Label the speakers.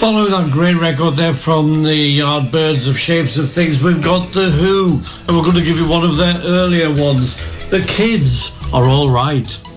Speaker 1: Following that great record there from the Yardbirds of Shapes of Things, we've got The Who, and we're going to give you one of their earlier ones. The Kids Are All Right.